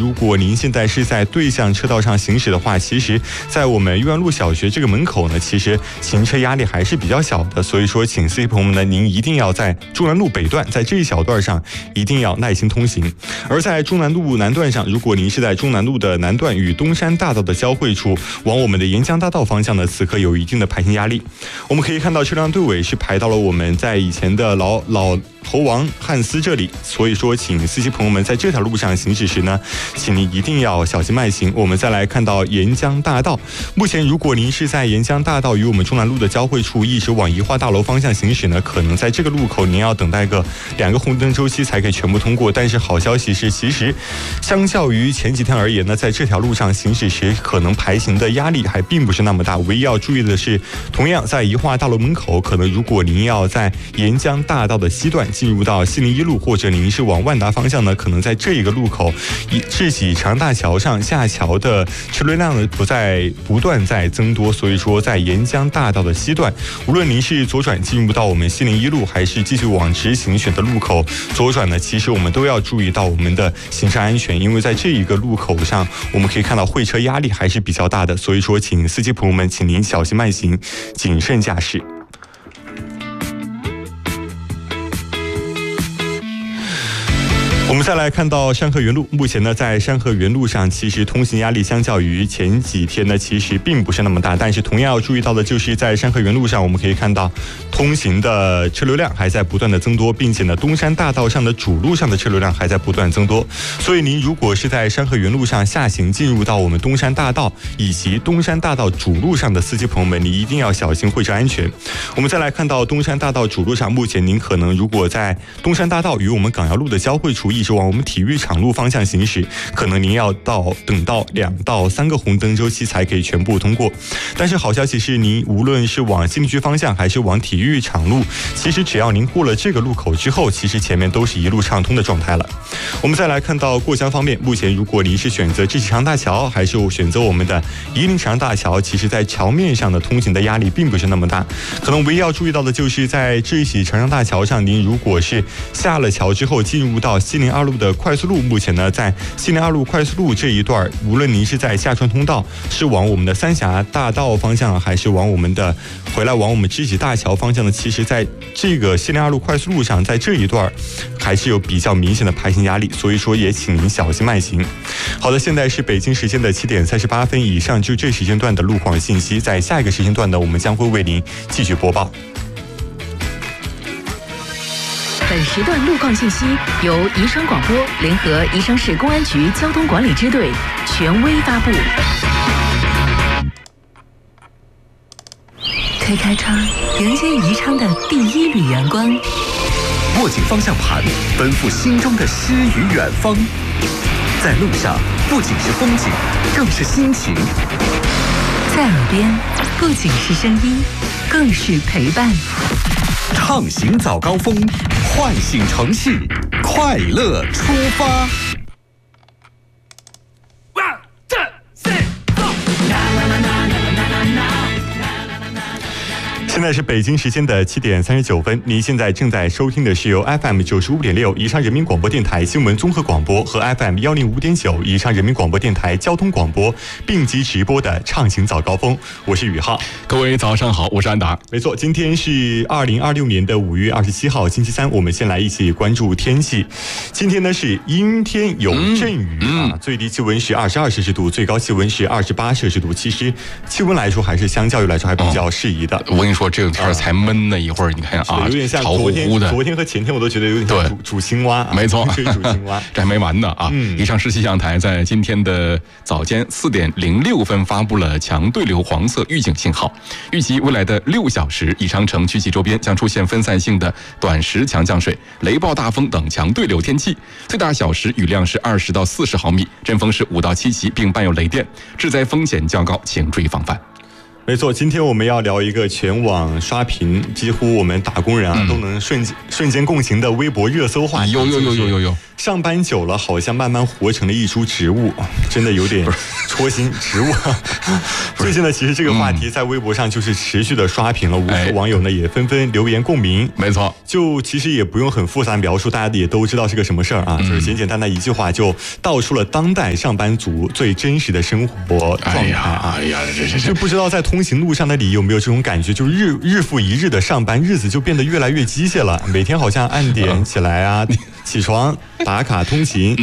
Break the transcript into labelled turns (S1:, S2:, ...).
S1: 如果您现在是在对向车道上行驶的话，其实在我们豫园路小学这个门口呢，其实行车压力还是比较小的，所以说请司机朋友们呢，您一定要在中南路北段，在这一小段上一定要耐心通行。而在中南路南段上，如果您是在中南路的南段与东山大道的交汇处，往我们的沿江大道方向呢，此刻有一定的排行压力。我们可以看到车辆队尾是排到了我们在以前的老猴王汉斯这里，所以说请司机朋友们在这条路上行驶时呢，请您一定要小心慢行。我们再来看到沿江大道，目前如果您是在沿江大道与我们中南路的交汇处一直往宜化大楼方向行驶呢，可能在这个路口您要等待2个红灯周期才可以全部通过。但是好消息是，其实相较于前几天而言呢，在这条路上行驶时可能排行的压力还并不是那么大。唯一要注意的是，同样在宜化大楼门口，可能如果您要在沿江大道的西段进入到701路，或者您是往万达方向呢，可能在这一个路口智喜长大桥上下桥的车流量呢不断在增多，所以说在沿江大道的西段，无论您是左转进入到我们701路，还是继续往直行选择路口左转呢，其实我们都要注意到我们的行车安全，因为在这一个路口上，我们可以看到会车压力还是比较大的，所以说请司机朋友们，请您小心慢行，谨慎驾驶。我们再来看到山河园路，目前呢，在山河园路上，其实通行压力相较于前几天呢，其实并不是那么大。但是同样要注意到的就是，在山河园路上，我们可以看到通行的车流量还在不断的增多，并且呢，东山大道上的主路上的车流量还在不断增多。所以您如果是在山河园路上下行进入到我们东山大道以及东山大道主路上的司机朋友们，你一定要小心会车安全。我们再来看到东山大道主路上，目前您可能如果在东山大道与我们港窑路的交汇处一直往我们体育场路方向行驶，可能您要等到2到3个红灯周期才可以全部通过。但是好消息是，您无论是往新区方向还是往体育场路，其实只要您过了这个路口之后，其实前面都是一路畅通的状态了。我们再来看到过江方面，目前如果您是选择智喜长大桥，还是选择我们的夷陵长大桥，其实在桥面上的通行的压力并不是那么大。可能唯一要注意到的就是在智喜长大桥上，您如果是下了桥之后进入到702路的快速路，目前呢，在702路快速路这一段，无论您是在下川通道，是往我们的三峡大道方向，还是往我们知己大桥方向的，其实在这个702路快速路上，在这一段还是有比较明显的排行压力，所以说也请您小心慢行。好的，现在是北京时间的7点38分，以上就这时间段的路况信息，在下一个时间段呢，我们将会为您继续播报。
S2: 本时段路况信息由宜昌广播联合宜昌市公安局交通管理支队权威发布。开窗，迎接宜昌的第一缕阳光。
S3: 握紧方向盘，奔赴心中的诗与远方。在路上，不仅是风景，更是心情。
S2: 在耳边，不仅是声音，更是陪伴。
S3: 畅行早高峰，唤醒城市，快乐出发。
S1: 现在是北京时间的7点39分，您现在正在收听的是由 FM 95.6宜昌人民广播电台新闻综合广播和 FM 105.9宜昌人民广播电台交通广播并机直播的畅行早高峰，我是宇浩。
S4: 各位早上好，我是安达。
S1: 没错，今天是2026年的5月27号，星期三。我们先来一起关注天气。今天呢是阴天有阵雨最低气温是22摄氏度，最高气温是28摄氏度。其实气温来说还是相较于来说还比较适宜的。
S4: 我跟你说，这个天才闷呢，一会儿你看啊，
S1: 有点像
S4: 潮乎乎的。
S1: 昨天和前天我都觉得有点像煮青蛙，
S4: 没错，
S1: 水煮青蛙，
S4: 这还没完呢啊！宜昌市气象台在今天的早间4点06分发布了强对流黄色预警信号，预计未来的6小时，宜昌城区及周边将出现分散性的短时强降水、雷暴大风等强对流天气，最大小时雨量是20到40毫米，阵风是5到7级，并伴有雷电，致灾风险较高，请注意防范。
S1: 没错，今天我们要聊一个全网刷屏，几乎我们打工人都能瞬间共情的微博热搜话题。
S4: 有。
S1: 上班久了，好像慢慢活成了一株植物，真的有点戳心。植物。最近呢，其实这个话题在微博上就是持续的刷屏了，无数网友呢也纷纷留言共鸣。
S4: 没错，
S1: 就其实也不用很复杂描述，大家也都知道是个什么事儿啊，就是简简单单一句话就道出了当代上班族最真实的生活状态啊！就不知道在通行路上的你有没有这种感觉，就日复一日的上班，日子就变得越来越机械了，每天好像按点起来啊，起床打卡通勤。